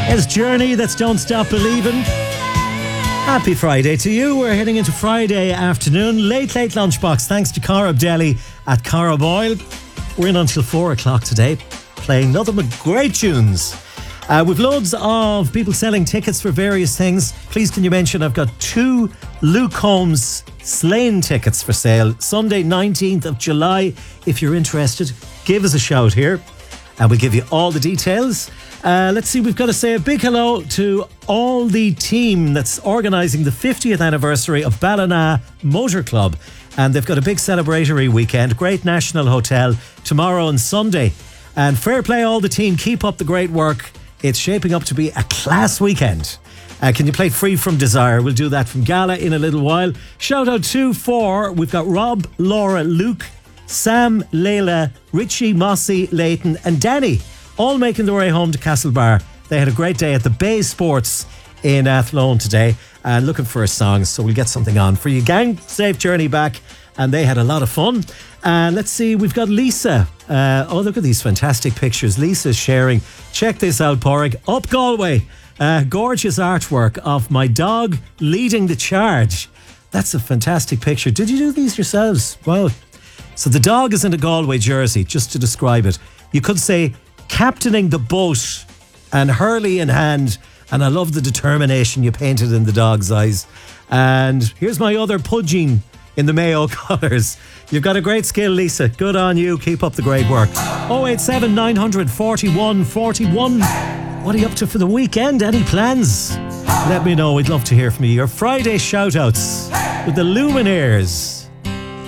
It's Journey, that's Don't Stop Believing. Happy Friday to you. We're heading into Friday afternoon. Late lunchbox. Thanks to Cara Deli at Cara Boyle. We're in until 4 o'clock today, playing nothing but great tunes. We've loads of people selling tickets for various things. Please can you mention I've got 2 Luke Combs Slane tickets for sale. Sunday 19th of July. If you're interested, give us a shout here and we'll give you all the details. Let's see, we've got to say a big hello to all the team that's organising the 50th anniversary of Ballina Motor Club. And they've got a big celebratory weekend. Great National Hotel tomorrow and Sunday. And fair play all the team. Keep up the great work. It's shaping up to be a class weekend. Can you play Free From Desire? We'll do that from Gala in a little while. Shout out we've got Rob, Laura, Luke, Sam, Leila, Richie, Mossy, Leighton and Danny, all making their way home to Castlebar. They had a great day at the Bay Sports in Athlone today and looking for a song, so we'll get something on for you. Gang, safe journey back, and they had a lot of fun. Let's see, we've got Lisa. Look at these fantastic pictures Lisa's sharing. Check this out, Porrig. Up Galway, gorgeous artwork of my dog leading the charge. That's a fantastic picture. Did you do these yourselves? Wow. So the dog is in a Galway jersey, just to describe it. You could say captaining the boat and hurley in hand, and I love the determination you painted in the dog's eyes. And here's my other pudging in the Mayo colours. You've got a great skill, Lisa. Good on you. Keep up the great work. 087 900 41 41. What are you up to for the weekend? Any plans? Let me know. We'd love to hear from you. Your Friday shout-outs with the Lumineers.